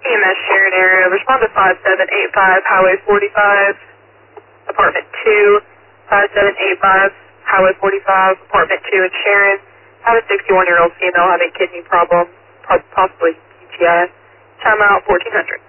EMS Sharon area, respond to 5785 Highway 45, Apartment 2, 5785 Highway 45, Apartment 2 in Sharon. Have a 61-year-old female having kidney problem, possibly UTI. Time out 1400.